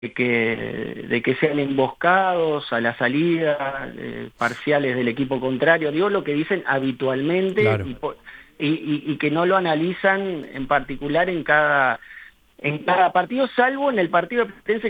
de que sean emboscados a la salida, parciales del equipo contrario, digo lo que dicen habitualmente Claro. y que no lo analizan en particular en cada partido, salvo en el partido de Platense